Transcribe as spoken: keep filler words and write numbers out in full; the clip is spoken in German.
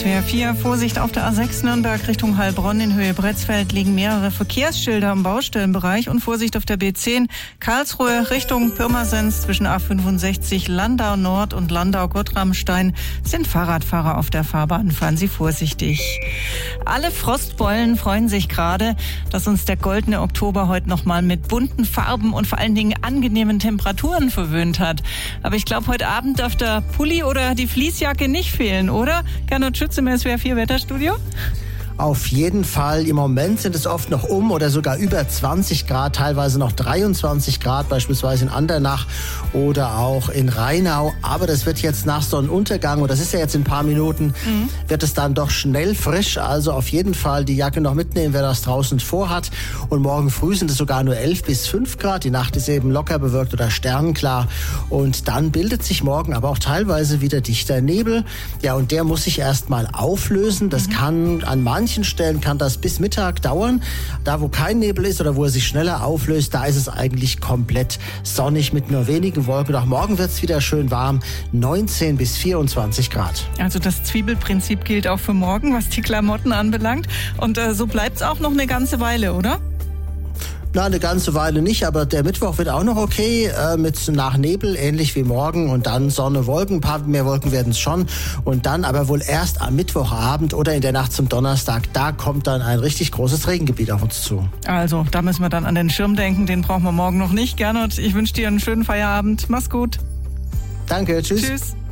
W R vier. Vorsicht auf der A sechs Nürnberg Richtung Heilbronn in Höhe Bretzfeld liegen mehrere Verkehrsschilder im Baustellenbereich und Vorsicht auf der B zehn Karlsruhe Richtung Pirmasens zwischen A fünfundsechzig Landau Nord und Landau Gottramstein sind Fahrradfahrer auf der Fahrbahn. Fahren Sie vorsichtig. Alle Frostbeulen freuen sich gerade, dass uns der goldene Oktober heute nochmal mit bunten Farben und vor allen Dingen angenehmen Temperaturen verwöhnt hat. Aber ich glaube, heute Abend darf der Pulli oder die Fließjacke nicht fehlen, oder? Gernot Schütz im S W R vier Wetterstudio. Auf jeden Fall. Im Moment sind es oft noch um oder sogar über zwanzig Grad, teilweise noch dreiundzwanzig Grad, beispielsweise in Andernach oder auch in Rheinau. Aber das wird jetzt nach Sonnenuntergang, und das ist ja jetzt in ein paar Minuten, mhm. wird es dann doch schnell frisch. Also auf jeden Fall die Jacke noch mitnehmen, wer das draußen vorhat. Und morgen früh sind es sogar nur elf bis fünf Grad. Die Nacht ist eben locker bewölkt oder sternenklar. Und dann bildet sich morgen aber auch teilweise wieder dichter Nebel. Ja, und der muss sich erst mal auflösen. Das mhm. kann an manchen An manchen Stellen kann das bis Mittag dauern. Da, wo kein Nebel ist oder wo er sich schneller auflöst, da ist es eigentlich komplett sonnig mit nur wenigen Wolken. Auch morgen wird es wieder schön warm, neunzehn bis vierundzwanzig Grad. Also das Zwiebelprinzip gilt auch für morgen, was die Klamotten anbelangt. Und äh, so bleibt es auch noch eine ganze Weile, oder? Na, eine ganze Weile nicht, aber der Mittwoch wird auch noch okay, äh, mit nach Nebel, ähnlich wie morgen, und dann Sonne, Wolken, ein paar mehr Wolken werden es schon, und dann aber wohl erst am Mittwochabend oder in der Nacht zum Donnerstag, da kommt dann ein richtig großes Regengebiet auf uns zu. Also, da müssen wir dann an den Schirm denken, den brauchen wir morgen noch nicht. Gernot, ich wünsche dir einen schönen Feierabend, mach's gut. Danke, tschüss. Tschüss.